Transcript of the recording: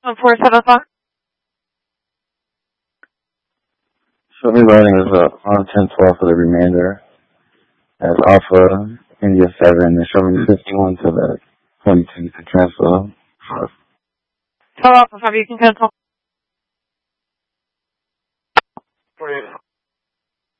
1475. Show me loading is on 1012 for the remainder as Alpha India 7 and show me 51 to the 22 to transfer. 12 Alpha 5, you can cancel.